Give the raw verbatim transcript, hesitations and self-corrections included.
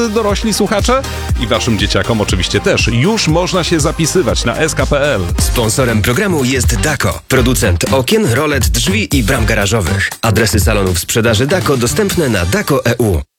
Dorośli słuchacze i waszym dzieciakom oczywiście też. Już można się zapisywać na s k kropka p l. Sponsorem programu jest Dako, producent okien, rolet, drzwi i bram garażowych. Adresy salonów sprzedaży Dako dostępne na dako kropka e u.